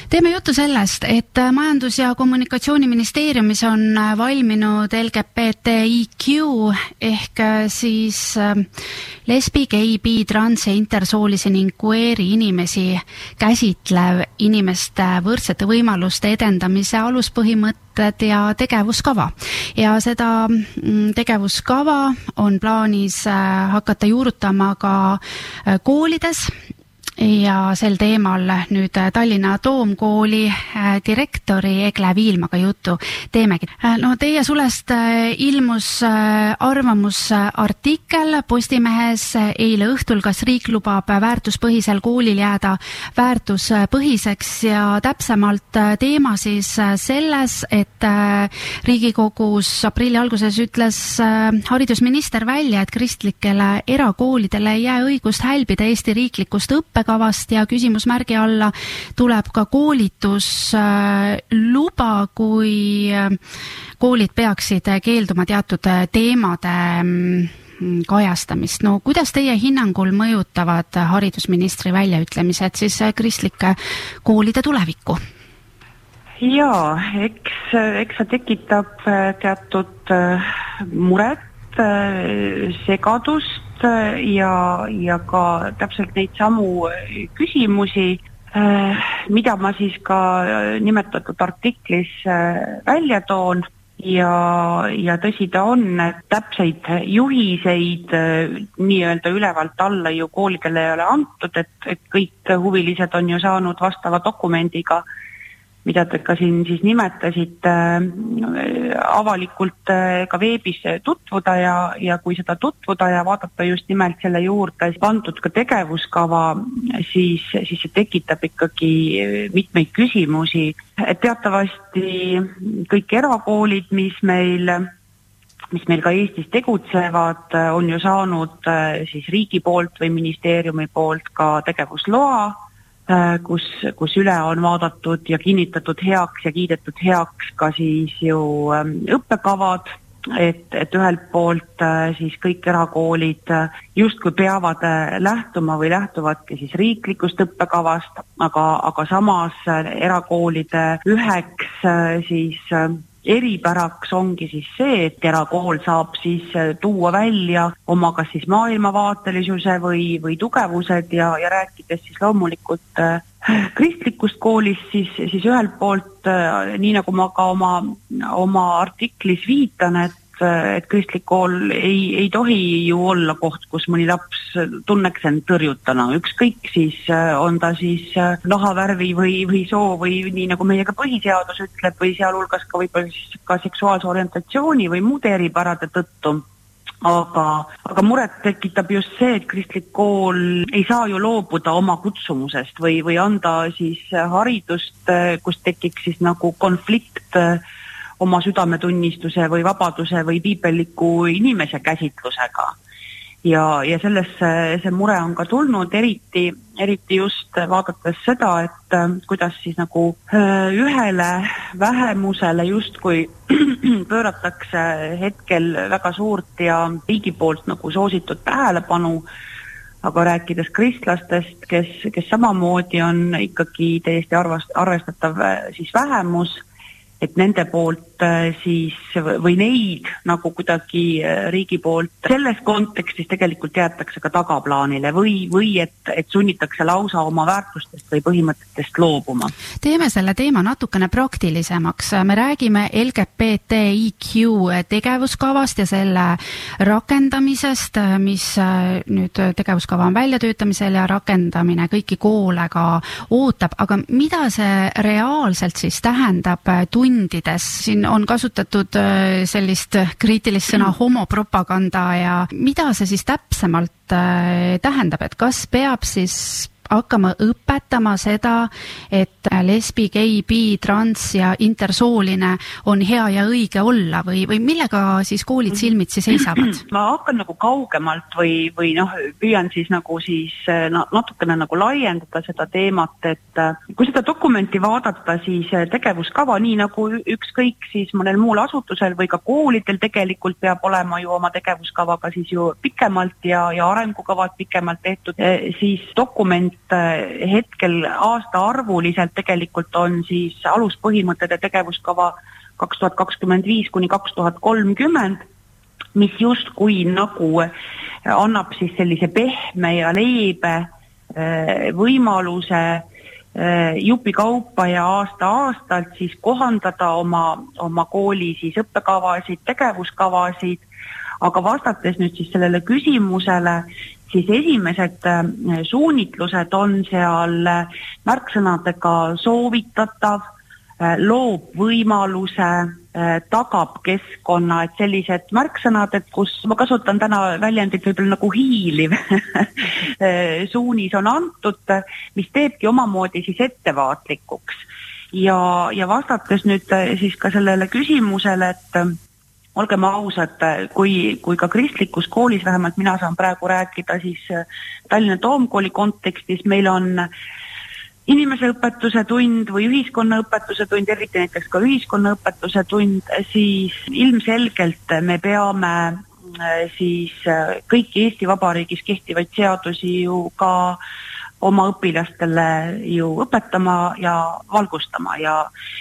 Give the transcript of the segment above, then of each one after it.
Teeme juttu sellest, et Majandus- ja Kommunikatsiooniministeeriumis on valminud LGBTIQ ehk siis lesbi, gei, bi, trans- ja intersoolisi ning queeri inimesi käsitlev inimeste võrdsete võimaluste edendamise aluspõhimõtted ja tegevuskava. Ja seda tegevuskava on plaanis hakata juurutama ka koolides. Ja sel teemal nüüd Tallinna Toomkooli direktori Egle Viilmaga juttu teemegi. No teie sulest ilmus arvamusartikkel Postimehes eile õhtul, kas riik lubab väärtuspõhisel koolil jääda väärtuspõhiseks ja täpsemalt teema siis selles, et Riigikogus aprilli alguses ütles haridusminister välja, et kristlikele erakoolidele ei jää õigust hälbida Eesti riiklikust õppekavast ja küsimusmärgi alla tuleb ka koolitusluba, kui koolid peaksid keelduma teatud teemade kajastamist. No kuidas teie hinnangul mõjutavad haridusministri väljaütlemised siis kristlike koolide tulevikku? Jaa, eks see tekitab teatud muret, segadust ja ka täpselt neid samu küsimusi, mida ma siis ka nimetatud artiklis välja toon ja tõsi ta on, et täpseid juhiseid nii-öelda ülevalt alla ju koolidele ei ole antud, et kõik huvilised on ju saanud vastava dokumendiga, mida te ka siin siis nimetasite, avalikult ka veebis tutvuda ja kui seda tutvuda ja vaadata just nimelt selle juurde pandud ka tegevuskava, siis see tekitab ikkagi mitmeid küsimusi. Teatavasti kõik erakoolid, mis meil ka Eestis tegutsevad, on ju saanud siis riigi poolt või ministeeriumi poolt ka tegevusloa, kus üle on vaadatud ja kinnitatud heaks ja kiidetud heaks ka siis ju õppekavad, et ühelt poolt siis kõik erakoolid justkui peavad lähtuma või lähtuvadki siis riiklikust õppekavast, aga samas erakoolide üheks siis eripäraks ongi siis see, et erakool saab siis tuua välja oma kas siis maailmavaatelisuse või tugevused ja rääkides siis loomulikult kristlikust koolist, siis ühelt poolt, nii nagu ma ka oma artiklis viitan, et kristlik kool ei tohi ju olla koht, kus mõni laps tunneks end tõrjutana, ükskõik siis on ta siis nahavärvi või soo või nii nagu meie ka põhiseadus ütleb või sealhulgas ka võib-olla siis ka seksuaalse orientatsiooni või muude eripärade tõttu. Aga muret tekitab just see, et kristlik kool ei saa ju loobuda oma kutsumusest või anda siis haridust, kus tekiks siis nagu konflikt oma südametunnistuse või vabaduse või piibelliku inimese käsitlusega. Ja sellest see mure on ka tulnud, eriti just vaadates seda, et kuidas siis nagu ühele vähemusele justkui pööratakse hetkel väga suurt ja riigi poolt nagu soositud tähelepanu, aga rääkides kristlastest, kes samamoodi on ikkagi täiesti arvestatav siis vähemus, et nende poolt siis või neid nagu kuidagi riigi poolt selles kontekstis tegelikult jäetakse ka tagaplaanile või et sunnitakse lausa oma väärtustest või põhimõtetest loobuma. Teeme selle teema natukene praktilisemaks. Me räägime LGBTIQ tegevuskavast ja selle rakendamisest, mis nüüd tegevuskava on väljatöötamisel ja rakendamine kõiki koole ka ootab, aga mida see reaalselt siis tähendab tundides? Siin on kasutatud sellist kriitilist sõna homopropaganda ja mida see siis täpsemalt tähendab, et kas peab siis hakkama õpetama seda, et lesbi, gei, bi, trans ja intersooline on hea ja õige olla või millega siis koolid silmitsi seisavad? Ma hakkan nagu kaugemalt või püüan siis nagu siis natukene nagu laiendada seda teemat, et kui seda dokumenti vaadata, siis tegevuskava, nii nagu ükskõik siis mõnel muul asutusel või ka koolidel tegelikult peab olema ju oma tegevuskavaga siis ju pikemalt ja arengukavad pikemalt tehtud, siis dokument et hetkel aastaarvuliselt tegelikult on siis aluspõhimõtted ja tegevuskava 2025 kuni 2030, mis justkui nagu annab siis sellise pehme ja leebe võimaluse jupikaupa ja aasta-aastalt siis kohandada oma kooli siis õppekavasid, tegevuskavasid, aga vastates nüüd siis sellele küsimusele, siis esimesed suunitlused on seal märksõnadega soovitatav, loob võimaluse, tagab keskkonna, et sellised märksõnad, et kus ma kasutan täna väljendit võib-olla nagu hiiliv suunis on antud, mis teebki omamoodi siis ettevaatlikuks. Ja vastates nüüd siis ka sellele küsimusele, et olgem ausad, kui ka kristlikus koolis, vähemalt mina saan praegu rääkida siis Tallinna Toomkooli kontekstis, meil on inimeseõpetuse tund või ühiskonnaõpetuse tund, eriti näiteks ka ühiskonnaõpetuse tund, siis ilmselgelt me peame siis kõiki Eesti Vabariigis kehtivaid seadusi ju ka oma õpilastele ju õpetama ja valgustama ja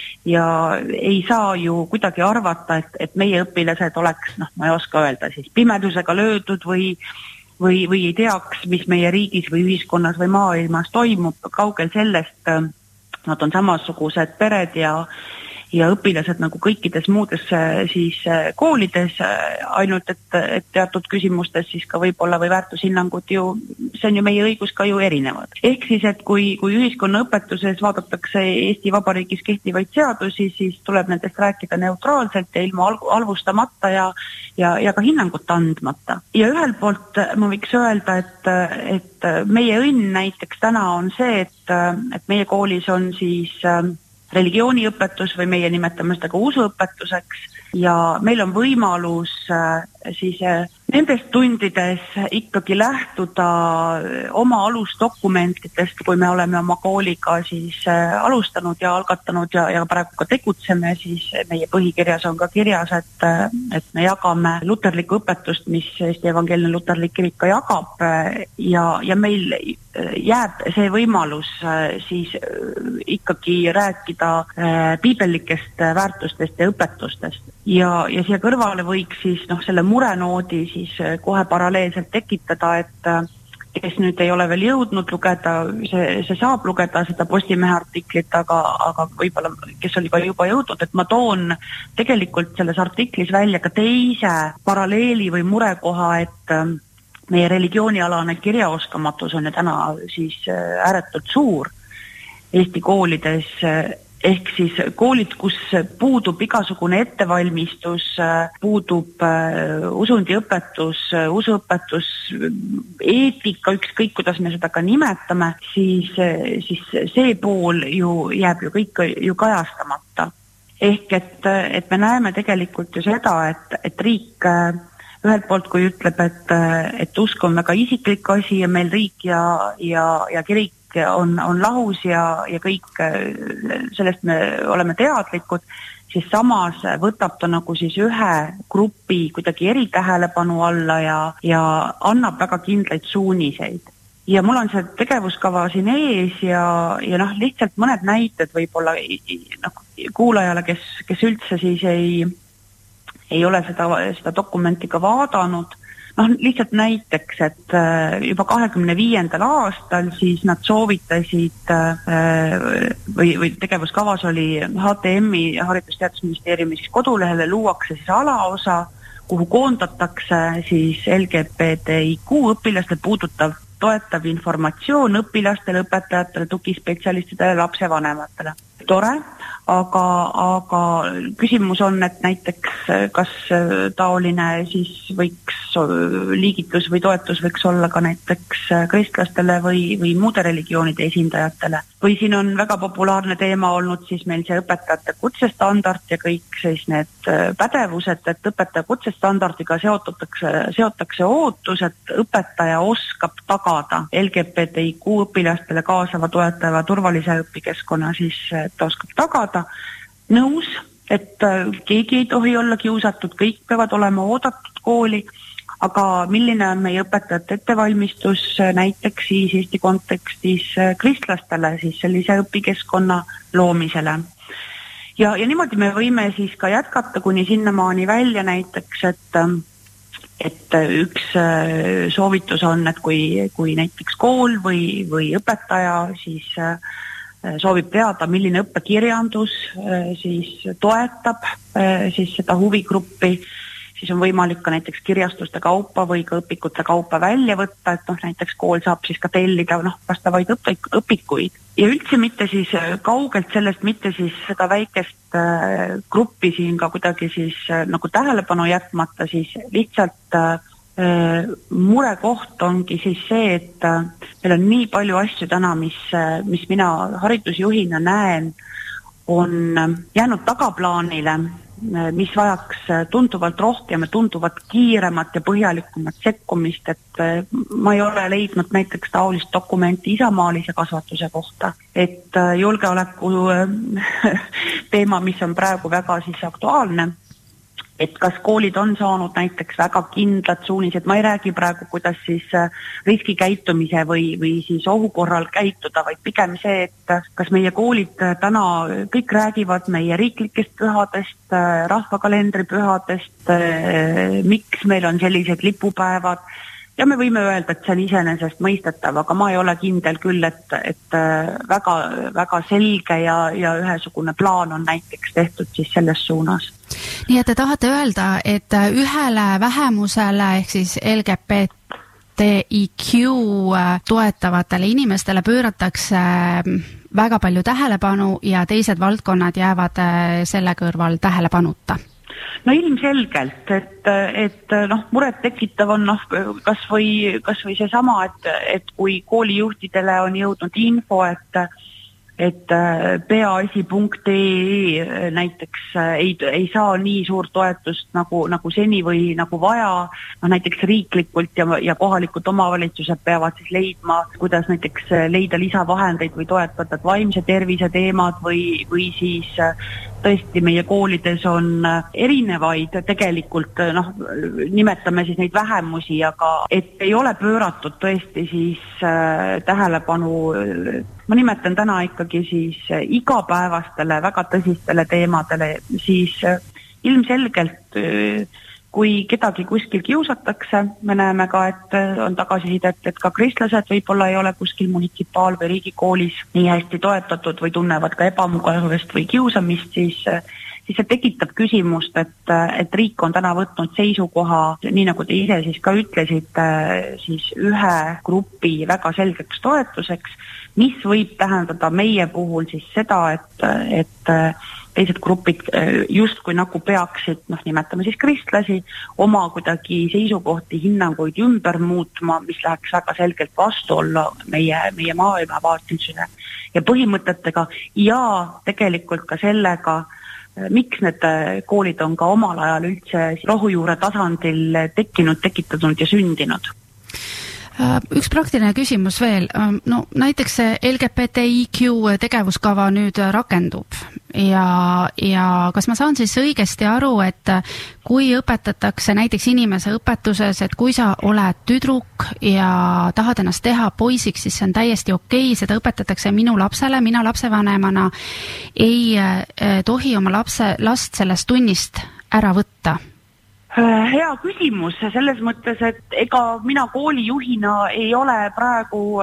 ei saa ju kuidagi arvata, et meie õpilased oleks, ma ei oska öelda, siis pimedusega löödud või ei teaks, mis meie riigis või ühiskonnas või maailmas toimub, kaugel sellest, nad on samasugused pered ja õpilased nagu kõikides muudes siis koolides, ainult et teatud küsimustes siis ka võib-olla või väärtushinnangud ju, see on ju meie õigus ka ju erinevad. Ehk siis, et kui ühiskonnaõpetuses vaadatakse Eesti Vabariigis kehtivaid seadusi, siis tuleb nendest rääkida neutraalselt ja ilma alvustamata ja ka hinnangut andmata. Ja ühelt poolt ma võiks öelda, et meie õnn näiteks täna on see, et meie koolis on siis religiooniõpetus või meie nimetame seda ka usuõpetuseks ja meil on võimalus siis nendes tundides ikkagi lähtuda oma alusdokumentidest, kui me oleme oma kooliga siis alustanud ja algatanud ja praegu ka tegutseme, siis meie põhikirjas on ka kirjas, et me jagame luterlikku õpetust, mis Eesti Evangeelne Luterlik Kirik ka jagab ja meil jääb see võimalus siis ikkagi rääkida piibellikest väärtustest ja õpetustest. Ja siia kõrvale võiks siis selle murenoodi siis kohe paralleelselt tekitada, et kes nüüd ei ole veel jõudnud lugeda, see saab lugeda seda Postimehe artiklit, aga võib-olla kes oli ka juba jõudnud, et ma toon tegelikult selles artiklis välja ka teise paralleeli või murekoha, et meie religioonialane kirjaoskamatus on ju täna siis ääretult suur Eesti koolides, ehk siis koolid, kus puudub igasugune ettevalmistus, puudub usundiõpetus, usuõpetus, eetika, ükskõik kuidas me seda ka nimetame, siis see pool ju jääb ju kõik ju kajastamata. Ehk et me näeme tegelikult ju seda, et riik ühelt poolt, kui ütleb, et usk on väga isiklik asi ja meil riik ja kirik on lahus ja kõik sellest me oleme teadlikud, siis samas võtab ta nagu siis ühe grupi kuidagi eritähelepanu alla ja annab väga kindlaid suuniseid. Ja mul on see tegevuskava siin ees ja lihtsalt mõned näited võib-olla kuulajale, kes üldse siis ei ole seda dokumenti ka vaadanud. Lihtsalt näiteks, et juba 25. aastal siis nad soovitasid või tegevuskavas oli HTM-i Haridus- ja Teadusministeeriumi siis kodulehele luuakse siis alaosa, kuhu koondatakse siis LGBTIQ õpilaste puudutav toetav informatsioon õpilastele, õpetajatele, tugispetsialistidele, lapsevanematele. Tore, aga küsimus on, et näiteks kas taoline siis võiks liigitus või toetus võiks olla ka näiteks kristlastele või muude religioonide esindajatele. Või siin on väga populaarne teema olnud siis meil see õpetajate kutsestandard ja kõik siis need pädevused, et õpetaja kutsestandardiga seotakse ootus, et õpetaja oskab tagada LGBTIQ õpilastele kaasava, toetava, turvalise õpikeskkonna siis ta oskab tagada. Nõus, et keegi ei tohi olla kiusatud, kõik peavad olema oodatud kooli, aga milline on meie õpetajate ettevalmistus näiteks siis Eesti kontekstis kristlastele siis sellise õpikeskkonna loomisele. Ja niimoodi me võime siis ka jätkata kuni sinnamaani välja näiteks, et üks soovitus on, et kui näiteks kool või õpetaja siis soovib teada, milline õppekirjandus siis toetab siis seda huvigruppi, siis on võimalik ka näiteks kirjastuste kaupa või ka õpikute kaupa välja võtta, et näiteks kool saab siis ka tellida vastavaid õpikuid. Ja üldse mitte siis kaugelt sellest, mitte siis seda väikest gruppi siin ka kuidagi siis nagu tähelepanu jätmata, siis lihtsalt murekoht ongi siis see, et meil on nii palju asju täna, mis mina haridusjuhina näen, on jäänud tagaplaanile, mis vajaks tunduvalt rohkem ja tunduvalt kiiremat ja põhjalikumat sekkumist, et ma ei ole leidnud näiteks taolist dokumenti isamaalise kasvatuse kohta, et julgeoleku teema, mis on praegu väga siis aktuaalne, et kas koolid on saanud näiteks väga kindlad suunised, ma ei räägi praegu, kuidas siis riskikäitumise või siis ohu korral käituda, vaid pigem see, et kas meie koolid täna kõik räägivad meie riiklikest pühadest, rahvakalendripühadest, miks meil on sellised lipupäevad, ja me võime öelda, et see on iseenesest mõistetav, aga ma ei ole kindel küll, et väga, väga selge ja ühesugune plaan on näiteks tehtud siis selles suunas. Nii et te tahate öelda, et ühele vähemusele ehk siis LGBTIQ toetavatele inimestele pööratakse väga palju tähelepanu ja teised valdkonnad jäävad selle kõrval tähelepanuta? No ilmselgelt, et muret tekitav on kas või seesama, et kui koolijuhtidele on jõudnud info, et peaasi.ee näiteks ei saa nii suurt toetust nagu seni või nagu vaja, näiteks riiklikult ja kohalikud omavalitsused peavad siis leidma, kuidas näiteks leida lisavahendeid või toetada vaimse tervise teemad või siis tõesti meie koolides on erinevaid tegelikult, nimetame siis neid vähemusi, aga et ei ole pööratud tõesti siis tähelepanu, ma nimetan täna ikkagi siis igapäevastele väga tõsistele teemadele, siis ilmselgelt kui kedagi kuskil kiusatakse, me näeme ka, et on tagasisidet, et ka kristlased võib-olla ei ole kuskil munitsipaal- või riigikoolis nii hästi toetatud või tunnevad ka ebamugavust või kiusamist, siis see tekitab küsimust, et riik on täna võtnud seisukoha, nii nagu te ise siis ka ütlesite, siis ühe grupi väga selgeks toetuseks, mis võib tähendada meie puhul siis seda, et teised grupid justkui nagu peaksid, nimetame siis kristlasi, oma kuidagi seisukohti, hinnanguid ümber muutma, mis läheks väga selgelt vastuollu meie maailmavaatelisele ja põhimõtetega ja tegelikult ka sellega, miks need koolid on ka omal ajal üldse rohujuure tasandil tekitatud ja sündinud. Üks praktiline küsimus veel. Näiteks see LGBTIQ tegevuskava nüüd rakendub ja kas ma saan siis õigesti aru, et kui õpetatakse näiteks inimese õpetuses, et kui sa oled tüdruk ja tahad ennast teha poisiks, siis see on täiesti okei, seda õpetatakse minu lapsele, mina lapsevanemana ei tohi oma last sellest tunnist ära võtta? Hea küsimus selles mõttes, et ega mina koolijuhina ei ole praegu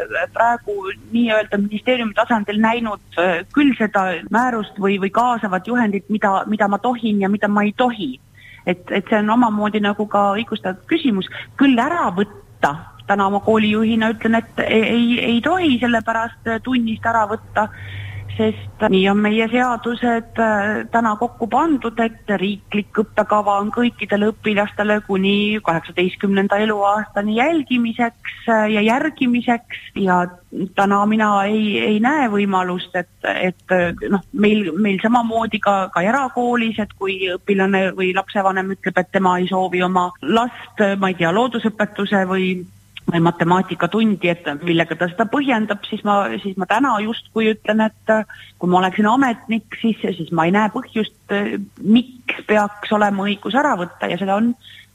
nii-öelda ministeeriumi tasandil näinud küll seda määrust või kaasavat juhendit, mida ma tohin ja mida ma ei tohi. Et see on omamoodi nagu ka õigustatud küsimus. Küll ära võtta, täna oma koolijuhina ütlen, et ei tohi sellepärast tunnist ära võtta, sest nii on meie seadused täna kokku pandud, et riiklik õppekava on kõikidele õpilastele kuni 18. eluaastani jälgimiseks ja järgimiseks ja täna mina ei näe võimalust, et meil samamoodi ka erakoolis, et kui õpilane või lapsevanem ütleb, et tema ei soovi oma last, ma ei tea, loodusõpetuse või matemaatikatundi, et millega ta seda põhjendab, siis ma täna justkui ütlen, et kui ma oleksin ametnik, siis ma ei näe põhjust, miks peaks olema õigus ära võtta ja seda on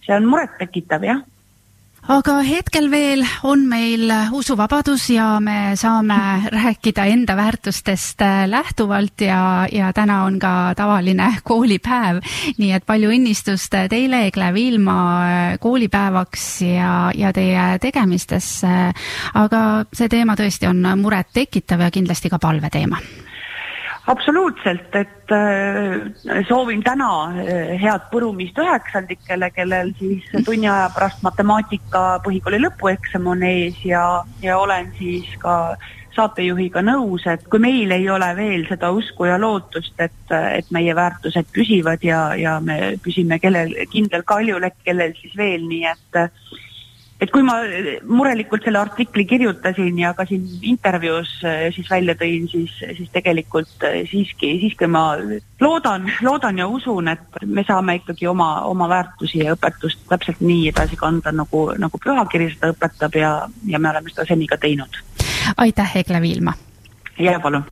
see on muret tekitav, jah. Aga hetkel veel on meil usuvabadus ja me saame rääkida enda väärtustest lähtuvalt ja täna on ka tavaline koolipäev. Nii et palju õnnistust teile, Egle Viilma, koolipäevaks ja teie tegemistesse. Aga see teema tõesti on muret tekitav ja kindlasti ka palveteema. Absoluutselt, et soovin täna head põrumist 9-ndikele, kellel siis tunni aja pärast matemaatika põhikooli lõpueksam on ees ja olen siis ka saatejuhiga nõus, et kui meil ei ole veel seda usku ja lootust, et meie väärtused püsivad ja me püsime kindel kaljulekk, kellel siis veel, nii et kui ma murelikult selle artikli kirjutasin ja ka siin intervjuus siis välja tõin, siis tegelikult siiski ma loodan ja usun, et me saame ikkagi oma väärtusi ja õpetust täpselt nii edasi kanda, nagu Pühakiri seda õpetab ja me oleme seda seni ka teinud. Aitäh, Egle Viilma! Ja palun!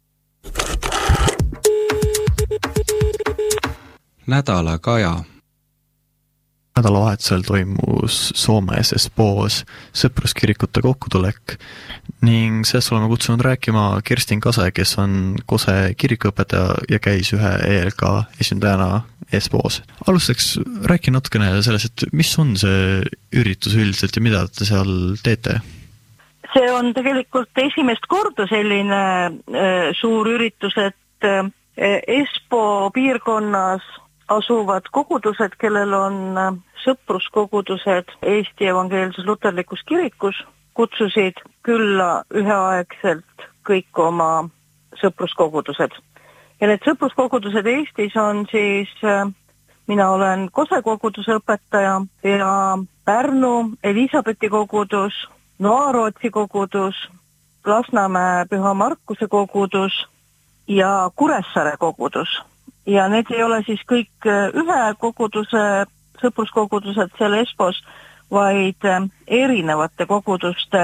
Nädala Kaja. Nädalavahetusel toimus Soomes Espoos sõpruskirikute kokkutulek ning sellest oleme kutsunud rääkima Kerstin Kase, kes on Kose kirikuõpetaja ja käis ühe ELK esindajana Espoos. Alustaks rääkin natukene sellest, et mis on see üritus üldiselt ja mida te seal teete? See on tegelikult esimest korda selline suur üritus, et Espoo piirkonnas asuvad kogudused, kellel on sõpruskogudused Eesti Evangeelses Luterlikus kirikus, kutsusid külla üheaegselt kõik oma sõpruskogudused. Ja need sõpruskogudused Eestis on siis, mina olen Kose koguduse õpetaja ja Pärnu Elisabethi kogudus, Noarootsi kogudus, Lasnamäe Püha Markuse kogudus ja Kuressaare kogudus. Ja need ei ole siis kõik ühe koguduse sõpruskogudused seal Espoos, vaid erinevate koguduste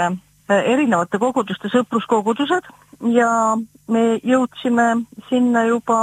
sõpruskogudused ja me jõudsime sinna juba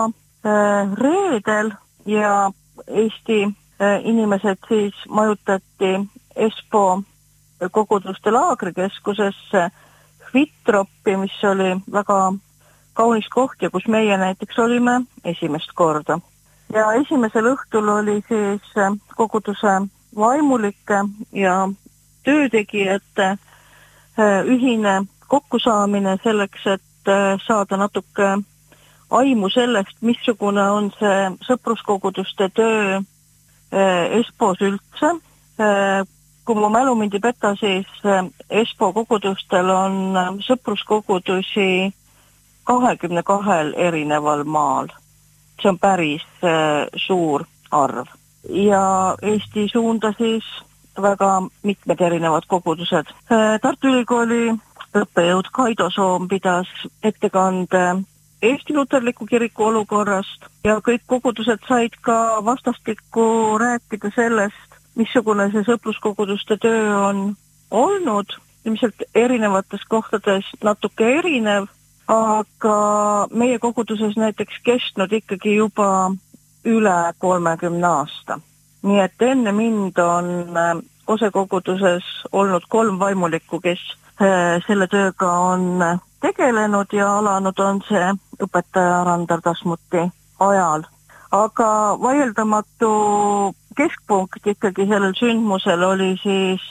reedel ja Eesti inimesed siis majutati Espoo koguduste laagrikeskusesse Hvitroppi, mis oli väga kaunis koht ja kus meie näiteks olime esimest korda. Ja esimesel õhtul oli siis koguduse vaimulike ja töötegijate ühine kokkusaamine selleks, et saada natuke aimu sellest, missugune on see sõpruskoguduste töö Espoos üldse. Kui mu mälu mind ei peta, siis Espoo kogudustel on sõpruskogudusi 22 erineval maal. See on päris suur arv. Ja Eesti suunda siis väga mitmed erinevad kogudused. Tartu Ülikooli õppejõud Kaido Soom pidas ettekande Eesti Luterliku kiriku olukorrast ja kõik kogudused said ka vastastikku rääkida sellest, missugune see sõpruskoguduste töö on olnud, ilmselt erinevates kohtades natuke erinev, aga meie koguduses näiteks kestnud ikkagi juba üle 30 aasta. Nii et enne mind on Kose koguduses olnud 3 vaimulikku, kes selle tööga on tegelenud ja alanud on see õpetaja Randar Tasmuti ajal. Aga vaieldamatu keskpunkt ikkagi sellel sündmusel oli siis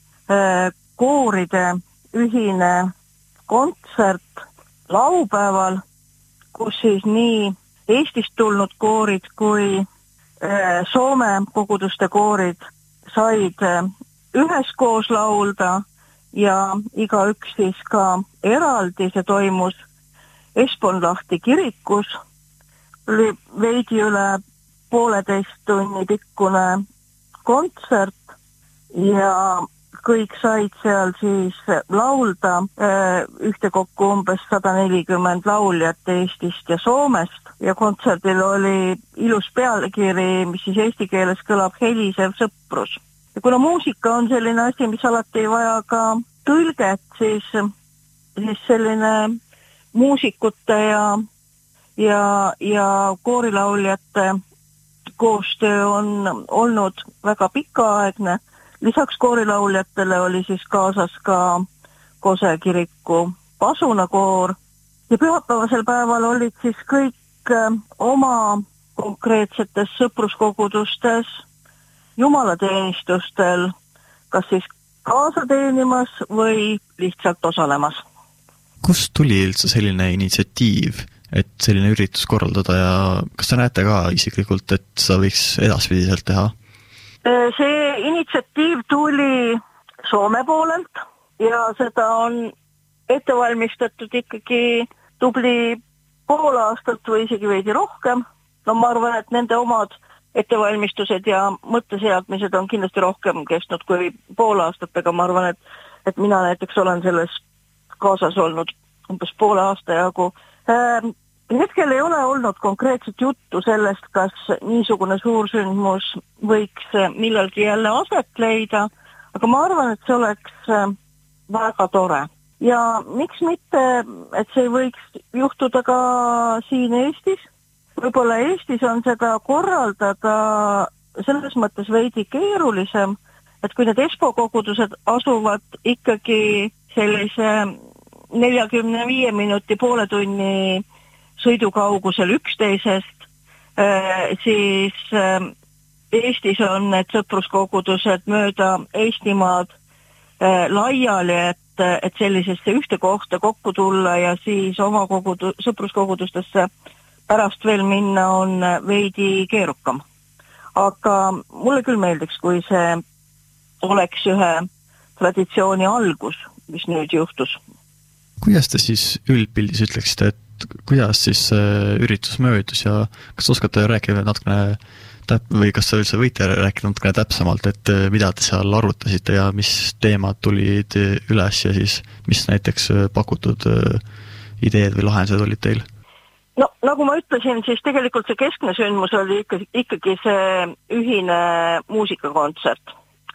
kooride ühine kontsert laupäeval, kus siis nii Eestist tulnud koorid kui Soome koguduste koorid said üheskoos laulda ja igaüks siis ka eraldi. See toimus Espoonlahti kirikus, oli veidi üle 1,5 tunni pikkune kontsert ja kõik said seal siis laulda, ühtekokku umbes 140 lauljat Eestist ja Soomest ja kontserdil oli ilus pealkiri, mis siis eesti keeles kõlab helisev sõprus. Ja kuna muusika on selline asi, mis alati ei vaja ka tõlget, siis selline muusikute ja koorilauljate koostöö on olnud väga pikaaegne. Lisaks koorilauljatele oli siis kaasas ka Kose kiriku pasunakoor ja pühapäevasel päeval olid siis kõik oma konkreetsetes sõpruskogudustes, jumalateenistustel, kas siis kaasa teenimas või lihtsalt osalemas. Kust tuli üldse selline initsiatiiv, et selline üritus korraldada ja kas te näete ka isiklikult, et seda võiks edaspidiselt teha? See initsiatiiv tuli Soome poolelt ja seda on ettevalmistatud ikkagi tubli pool aastat või isegi veidi rohkem. No ma arvan, et nende omad ettevalmistused ja mõtteseadmised on kindlasti rohkem kestnud kui pool aastat, aga ma arvan, et mina näiteks olen selles kaasas olnud umbes poole aasta jagu. Hetkel ei ole olnud konkreetset juttu sellest, kas niisugune suursündmus võiks millalgi jälle aset leida, aga ma arvan, et see oleks väga tore. Ja miks mitte, et see võiks juhtuda ka siin Eestis? Võib-olla Eestis on seda korraldada selles mõttes veidi keerulisem, et kui need ESPO kogudused asuvad ikkagi sellise 45 minuti poole tunni sõidukaugusel üksteisest, siis Eestis on need sõpruskogudused mööda Eestimaad laiali, et sellisesse ühte kohta kokku tulla ja siis oma sõpruskogudustesse pärast veel minna on veidi keerukam. Aga mulle küll meeldiks, kui see oleks ühe traditsiooni algus, mis nüüd juhtus. Kuidas te siis üldpildis ütleksite, et kuidas siis üritus möödus ja kas oskate rääkida natukene või kas te üldse võite rääkida natukene täpsemalt, et mida te seal arutasite ja mis teemad tulid üles ja siis mis näiteks pakutud ideed või lahendused olid teil? No, nagu ma ütlesin, siis tegelikult see keskne sündmus oli ikkagi see ühine muusikakontsert.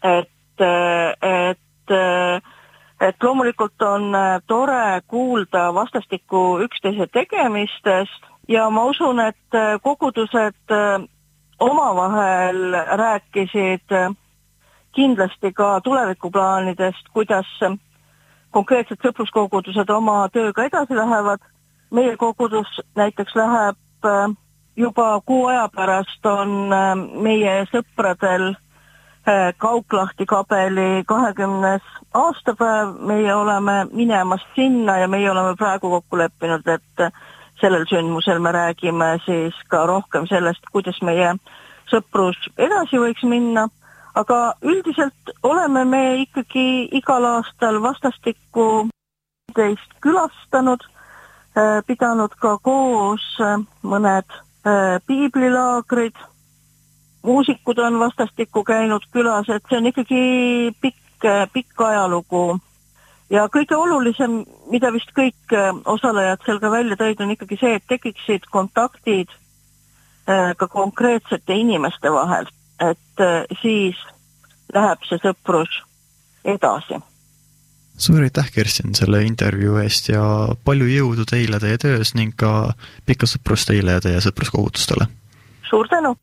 Et loomulikult on tore kuulda vastastikku üksteise tegemistest ja ma usun, et kogudused omavahel rääkisid kindlasti ka tulevikuplaanidest, kuidas konkreetsed sõpruskogudused oma tööga edasi lähevad. Meie kogudus näiteks läheb juba 6 aja pärast on meie sõpradel Kauklahti kabeli 20. aastapäev. Meie oleme minemas sinna ja meie oleme praegu kokku leppinud, et sellel sündmusel me räägime siis ka rohkem sellest, kuidas meie sõprus edasi võiks minna. Aga üldiselt oleme me ikkagi igal aastal vastastikku teist külastanud, pidanud ka koos mõned piiblilaagrid, muusikud on vastastikku käinud külas, et see on ikkagi pikk ajalugu. Ja kõige olulisem, mida vist kõik osalejad seal ka välja tõid, on ikkagi see, et tekiksid kontaktid ka konkreetsete inimeste vahel, et siis läheb see sõprus edasi. Suur aitäh, Kerstin, selle intervjuu eest ja palju jõudu teile teie töös ning ka pikka sõprust teile ja teie sõpruskogudustele. Suur tänu!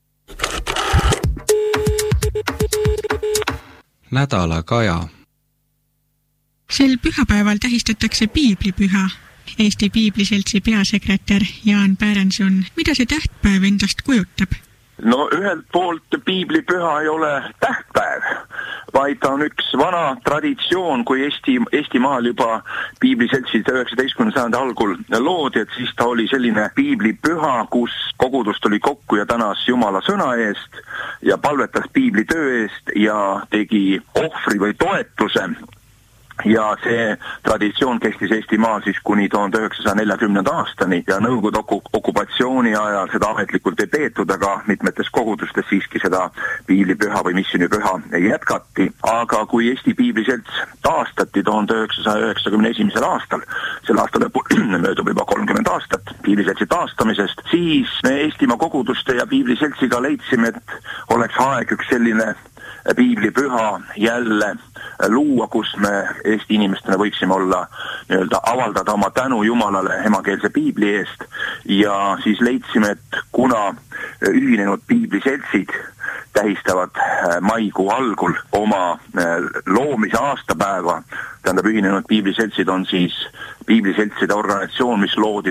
Nädala Kaja. Sel pühapäeval tähistatakse piiblipüha. Eesti Piibliseltsi peasekretär Jaan Pärenson, mida see tähtpäev endast kujutab? No ühelt poolt piiblipüha ei ole tähtpäev, vaid ta on üks vana traditsioon, kui Eestimaal juba piibliseltsid 19. sajandi algul loodi, et siis ta oli selline piiblipüha, kus kogudus tuli kokku ja tänas Jumala sõna eest ja palvetas piiblitöö eest ja tegi ohvri või toetuse. Ja see traditsioon kestis Eestimaal siis kuni 1940. aastani ja Nõukogude okupatsiooni ajal seda ametlikult ei peetud, aga mitmetes kogudustes siiski seda piiblipüha või missioonipüha jätkati. Aga kui Eesti Piibliselts taastati 1991. aastal, sel aastal möödub juba 30 aastat Piibliseltsi taastamisest, siis me Eestimaa koguduste ja Piibliseltsiga leidsime, et oleks aeg üks selline piiblipüha jälle luua, kus me Eesti inimestena võiksime olla avaldada oma tänu Jumalale emakeelse piibli eest ja siis leidsime, et kuna ühinenud piibliseltsid tähistavad maikuu algul oma loomise aastapäeva. Tähendab, ühinenud piibliseltsid on siis piibliseltside organisatsioon, mis loodi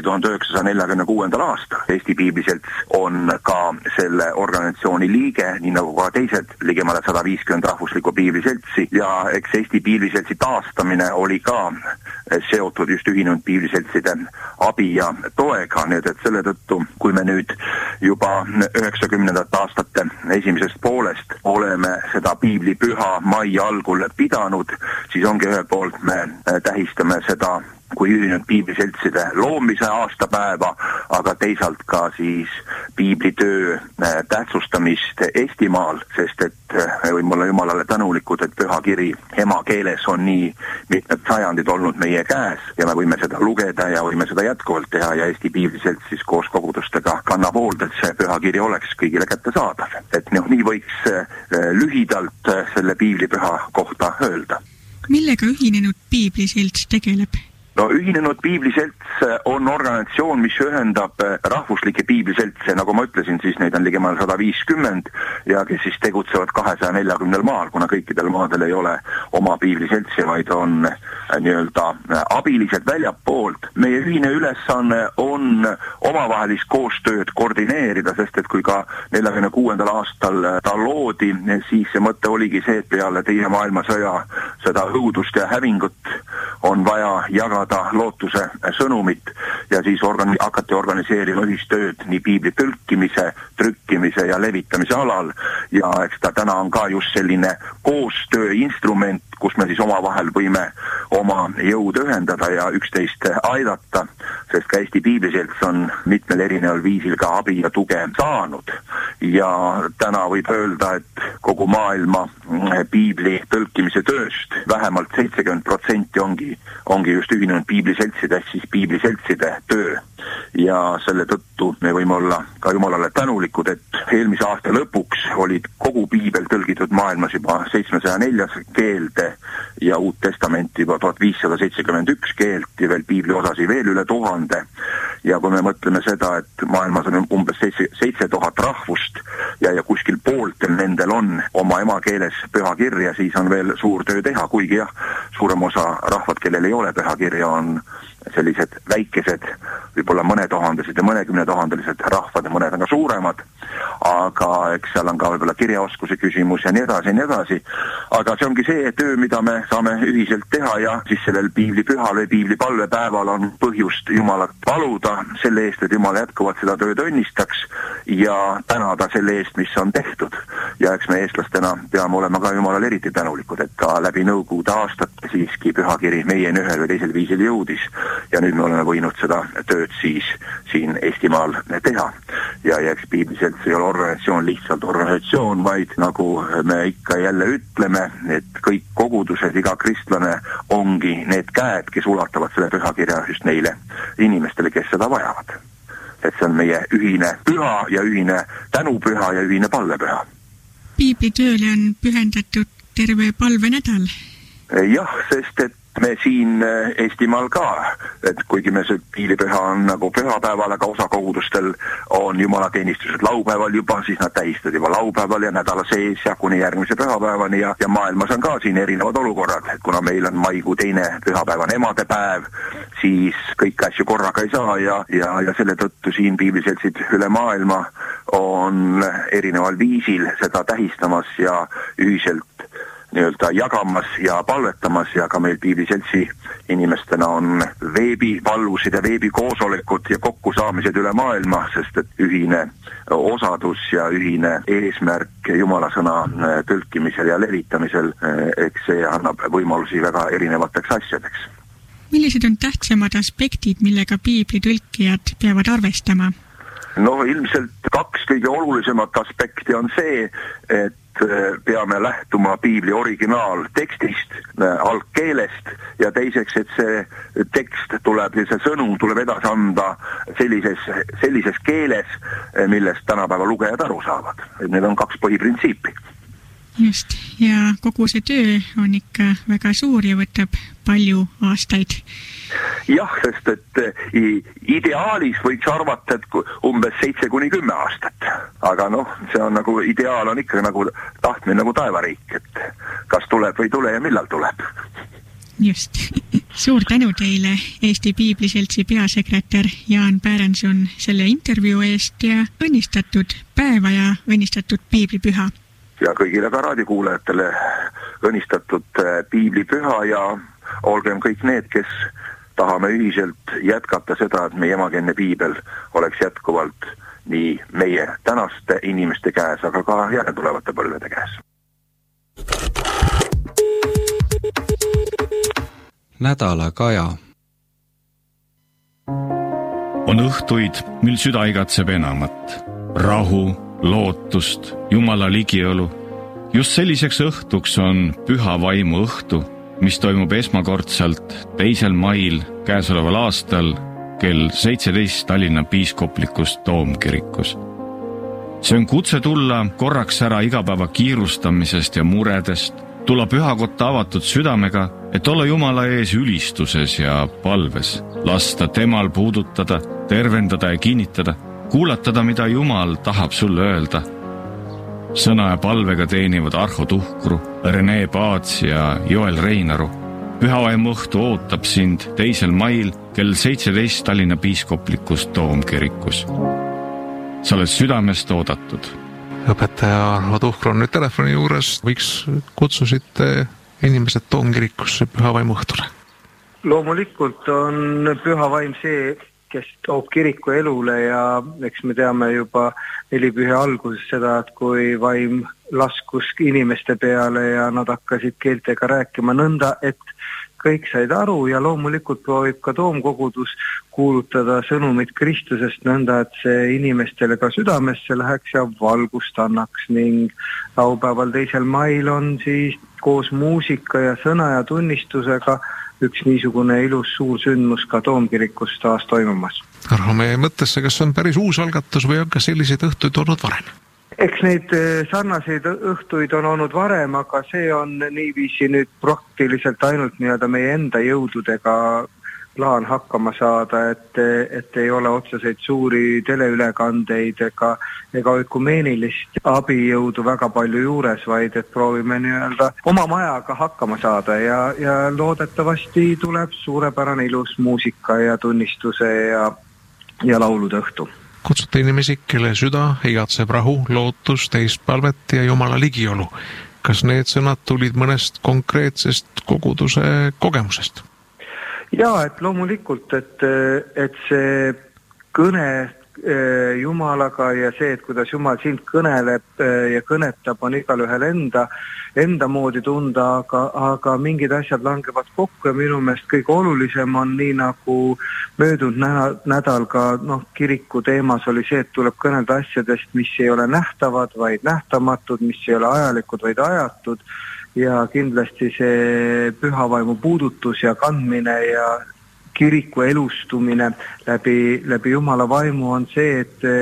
1946. aastal. Eesti piibliselts on ka selle organisatsiooni liige, nii nagu ka teised ligemale 150 rahvuslikku piibliseltsi, ja eks Eesti piibliseltsi taastamine oli ka seotud just ühinenud piibliseltside abi ja toega, nii et selle tõttu, kui me nüüd juba 90. aastate esimesest poolest oleme seda piiblipüha mai algul pidanud, siis ongi ühelt poolt me tähistame seda kui ühinenud piibliseltside loomise aastapäeva, aga teisalt ka siis piiblitöö tähtsustamist Eestimaal, sest et me võime olla Jumalale tänulikud, et pühakiri emakeeles on nii mitmed sajandid olnud meie käes ja me võime seda lugeda ja võime seda jätkuvalt teha ja Eesti piibliselts siis koos kogudustega kannab hoolt, et see pühakiri oleks kõigile kättesaadav. Et nii võiks lühidalt selle piiblipüha kohta öelda. Millega ühinenud piibliselts tegeleb? No ühinenud piibliselts on organisatsioon, mis ühendab rahvuslikke piibliseltse, nagu ma ütlesin, siis neid on ligemale 150 ja kes siis tegutsevad 240 maal, kuna kõikidel maadel ei ole oma piibliseltsi, vaid on nii-öelda abilised väljapoolt. Meie ühine ülesanne on omavahelist koostööd koordineerida, sest et kui ka 46. aastal ta loodi, siis see mõte oligi see, et peale teise maailmasõja seda õudust ja hävingut on vaja jagada lootuse sõnumit ja siis hakati organiseerima ühistööd nii piibli tõlkimise, trükkimise ja levitamise alal ja eks ta täna on ka just selline koostöö instrument, kus me siis omavahel võime oma jõud ühendada ja üksteist aidata, sest ka Eesti piibliselts on mitmel erineval viisil ka abi ja tuge saanud ja täna võib öelda, et kogu maailma piibli tõlkimise tööst vähemalt 70% ongi just ühinenud piibliseltside, siis piibliseltside töö ja selle tõttu me võime olla ka Jumalale tänulikud, et eelmise aasta lõpuks olid kogu piibel tõlgitud maailmas juba 704 keelde ja Uut Testamenti juba 1571 keelt ja veel piibli osasi veel üle 1000 ja kui me mõtleme seda, et maailmas on umbes 7000 rahvust ja kuskil pooltel nendel on oma emakeeles pühakirja, siis on veel suur töö teha, kuigi jah, suurem osa rahvad, kellel ei ole pühakirja, on sellised väikesed, võib-olla mõnetuhandesed ja mõnekümnetuhandelised rahvad ja mõned on ka suuremad, aga eks seal on ka võib-olla kirjaoskuse küsimus ja nii edasi, aga see ongi see töö, mida me saame ühiselt teha ja siis sellel piiblipühal või piiblipalvepäeval on põhjust Jumalat paluda selle eest, et Jumal jätkuvalt seda tööd õnnistaks ja tänada selle eest, mis on tehtud. Ja eks me eestlastena peame olema ka Jumalale eriti tänulikud, et ka läbi nõukogude aastate siiski pühakiri meieni ühel või teisel viisil jõudis ja nüüd me oleme võinud seda tööd siis siin Eestimaal teha. Ja eks piibliselts ei ole organisatsioon lihtsalt organisatsioon, vaid nagu me ikka jälle ütleme, et kõik kogudused, iga kristlane ongi need käed, kes ulatavad selle pühakirja just neile inimestele, kes seda vajavad. Et see on meie ühine püha ja ühine tänupüha ja ühine palvepüha. Piiblitööle on pühendatud terve palvenädal. Jah, sest et me siin Eestimaal ka, et kuigi me see piiblipüha on nagu pühapäeval, aga osa kogudustel on jumalateenistused laupäeval juba, siis nad tähistavad juba laupäeval ja nädala sees ja kuni järgmise pühapäevani ja maailmas on ka siin erinevad olukorrad, et kuna meil on maikuu teine pühapäev on emadepäev, siis kõiki asju korraga ei saa ja selle tõttu siin piibliseltsid üle maailma on erineval viisil seda tähistamas ja ühiselt nii-öelda jagamas ja palvetamas ja ka meil piibliseltsi inimestena on veebipalvusid ja veebikoosolekud ja kokkusaamised üle maailma, sest et ühine osadus ja ühine eesmärk Jumala sõna tõlkimisel ja levitamisel, eks see annab võimalusi väga erinevateks asjadeks. Millised on tähtsamad aspektid, millega piiblitõlkijad peavad arvestama? No ilmselt kaks kõige olulisemat aspekti on see, et peame lähtuma piibli originaaltekstist, algkeelest ja teiseks, et see tekst tuleb ja see sõnum tuleb edasi anda sellises keeles, millest tänapäeva lugejad aru saavad. Need on kaks põhiprintsiipi. Just, ja kogu see töö on ikka väga suur ja võtab palju aastaid. Jah, sest et ideaalis võiks arvata, et umbes 7-10 aastat. Aga see on nagu, ideaal on ikka nagu tahtmine nagu taevariik, et kas tuleb või tule ja millal tuleb. Just. Suur tänu teile, Eesti Piibliseltsi peasekretär Jaan Pärenson, selle intervjuu eest ja õnnistatud päeva ja õnnistatud piiblipüha. Ja kõigile ka raadiokuulajatele õnnistatud piiblipüha ja olgem kõik need, kes tahame ühiselt jätkata seda, et meie emakeelne piibel oleks jätkuvalt nii meie tänaste inimeste käes, aga ka järeltulevate põlvede käes. Nädala Kaja. On õhtuid, mil süda igatseb enamat. Rahu, lootust, Jumala ligiolu. Just selliseks õhtuks on püha vaimu õhtu, mis toimub esmakordselt 2. mail käesoleval aastal kell 17 Tallinna piiskoplikust Toomkirikus. See on kutse tulla korraks ära igapäeva kiirustamisest ja muredest, tulla pühakotta avatud südamega, et olla Jumala ees ülistuses ja palves, lasta temal puudutada, tervendada ja kinnitada, kuulatada, mida Jumal tahab sulle öelda. Sõna ja palvega teenivad Arho Tuhkru, Rene Paats ja Joel Reinaru. Pühavaimu õhtu ootab sind 2. mail kell 17 Tallinna piiskoplikust Toomkirikus. Sa oled südamest oodatud. Õpetaja Arho Tuhkru on nüüd telefoni juures. Võiks kutsusite inimesed Toomkirikusse pühavaimu õhtule? Loomulikult on pühavaim see, kes toob kiriku elule ja eks me teame juba nelipühe alguses seda, et kui vaim laskus inimeste peale ja nad hakkasid keeltega rääkima nõnda, et kõik said aru ja loomulikult proovib ka Toomkogudus kuulutada sõnumit Kristusest nõnda, et see inimestele ka südamesse läheks ja valgust annaks ning laupäeval 2. mail on siis koos muusika ja sõna ja tunnistusega üks niisugune ilus suur sündmus ka Toomkirikus taas toimumas. Arho, meie mõttesse, kas on päris uus algatus või on ka selliseid õhtuid olnud varem? Eks neid sarnaseid õhtuid on olnud varem, aga see on niiviisi nüüd praktiliselt ainult nii-öelda meie enda jõududega plaan hakkama saada, et ei ole otseseid suuri teleülekandeid ega ökumeenilist abijõudu väga palju juures, vaid et proovime nii-öelda oma majaga hakkama saada ja loodetavasti tuleb suurepärane ilus muusika ja tunnistuse ja laulude õhtu. Kutsute inimesi, kelle süda igatseb rahu, lootust, teistpalvet ja Jumala ligiolu. Kas need sõnad tulid mõnest konkreetsest koguduse kogemusest? Jaa, et loomulikult, et see kõne Jumalaga ja see, et kuidas Jumal sind kõneleb ja kõnetab, on igal ühel enda moodi tunda, aga mingid asjad langevad kokku ja minu meelest kõige olulisem on nii nagu möödunud nädal ka kiriku teemas oli see, et tuleb kõnelda asjadest, mis ei ole nähtavad, vaid nähtamatud, mis ei ole ajalikud, vaid ajatud ja kindlasti see pühavaimu puudutus ja kandmine ja kiriku elustumine läbi Jumala vaimu on see,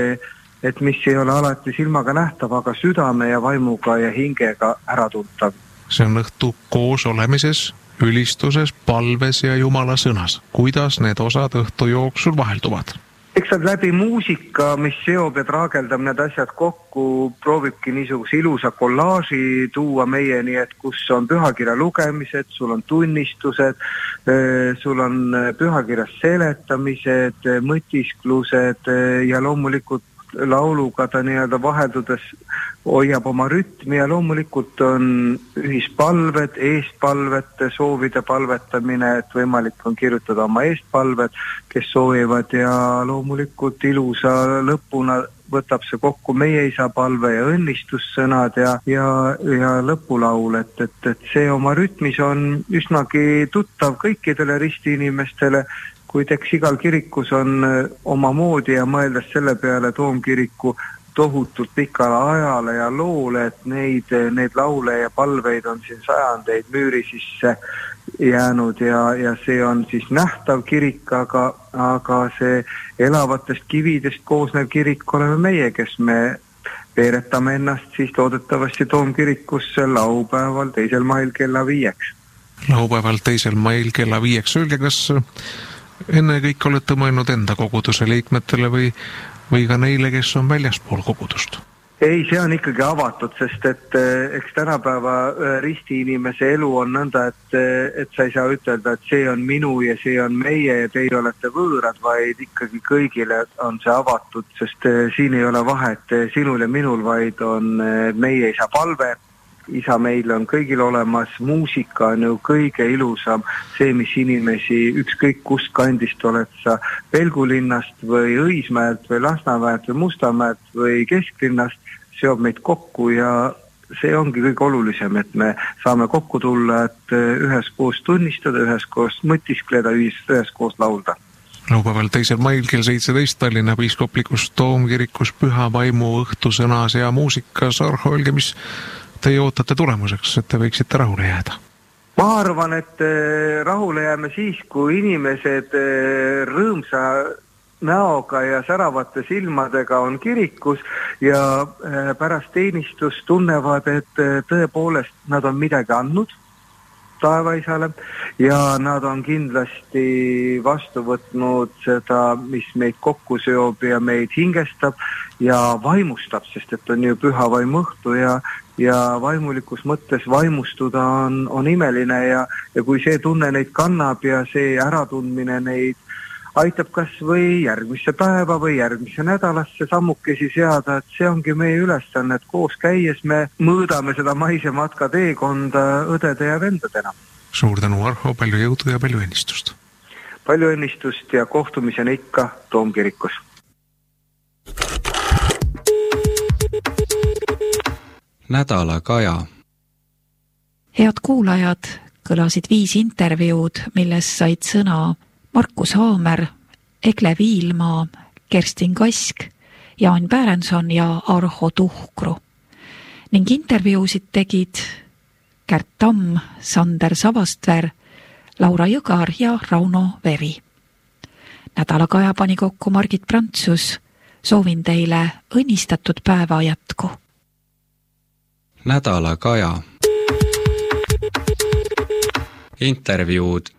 et mis ei ole alati silmaga nähtav, aga südame ja vaimuga ja hingega äratuntav. See on õhtu koos olemises, ülistuses, palves ja Jumala sõnas. Kuidas need osad õhtu jooksul vahelduvad? Eks on läbi muusika, mis seob ja traageldab need asjad kokku, proovibki niisuguse ilusa kollaaži tuua meieni, et kus on pühakirja lugemised, sul on tunnistused, sul on pühakirja seletamised, mõtisklused ja loomulikult lauluga ta nii-öelda vaheldudes hoiab oma rütmi ja loomulikult on ühispalved, eestpalvete, soovide palvetamine, et võimalik on kirjutada oma eestpalved, kes soovivad ja loomulikult ilusa lõpuna võtab see kokku meie isa palve ja õnnistussõnad ja lõpulaul, et see oma rütmis on üsnagi tuttav kõikidele ristiinimestele, kuid eks igal kirikus on oma moodi ja mõeldes selle peale Toomkiriku tohutult pikale ajale ja loole, et neid laule ja palveid on siin sajandeid müüri sisse jäänud ja see on siis nähtav kirik, aga see elavatest kividest koosnev kirik oleme meie, kes me veeretame ennast siis loodetavasti Toomkirikusse laupäeval 2. mail kella 5. Laupäeval 2. mail kella 5. Öelge, kas enne kõik olete mõelnud enda koguduse liikmetele või ka neile, kes on väljaspool kogudust? Ei, see on ikkagi avatud, sest et eks tänapäeva ristiinimese elu on nõnda, et sa ei saa ütelda, et see on minu ja see on meie ja teie olete võõrad, vaid ikkagi kõigile on see avatud, sest siin ei ole vahet sinul ja minul, vaid on meie isa palve. Isa meil on kõigil olemas, muusika on ju kõige ilusam, see, mis inimesi ükskõik kust kandist oled sa Pelgulinnast või Õismäelt või Lasnamäelt või Mustamäelt või Kesklinnast, seob meid kokku ja see ongi kõige olulisem, et me saame kokku tulla, et üheskoos tunnistada, üheskoos mõtiskleda, üheskoos laulda. Laupäeval 2. mail kell 17 Tallinna piiskoplikus Toomkirikus Püha Vaimu õhtusõnas ja muusikas. Arho, öelge, mis teie ootate tulemuseks, et te võiksite rahule jääda? Ma arvan, et rahule jääme siis, kui inimesed rõõmsa näoga ja säravate silmadega on kirikus ja pärast teenistust tunnevad, et tõepoolest nad on midagi andnud taevaisale ja nad on kindlasti vastu võtnud seda, mis meid kokku seob ja meid hingestab ja vaimustab, sest et on ju püha vaimu õhtu ja vaimulikus mõttes vaimustuda on imeline ja kui see tunne neid kannab ja see äratundmine neid aitab kas või järgmisse päeva või järgmisse nädalasse sammukesi seada, et see ongi meie ülesanne, et koos käies me mõõdame seda maisematka teekonda õdede ja vendadena. Suur tänu, Arho, palju jõudu ja palju õnnistust! Palju õnnistust ja kohtumisena ikka Toomkirikus! Nädala Kaja. Head kuulajad, kõlasid 5 intervjuud, milles said sõna Markus Haamer, Egle Viilmaa, Kerstin Kask, Jaan Pärenson ja Arho Tuhkru. Ning intervjuusid tegid Kärt Tamm, Sander Savastver, Laura Jõgar ja Rauno Veri. Nädala Kaja pani kokku Margit Prantsus. Soovin teile õnnistatud päeva jätku. Nädala Kaja. Intervjuud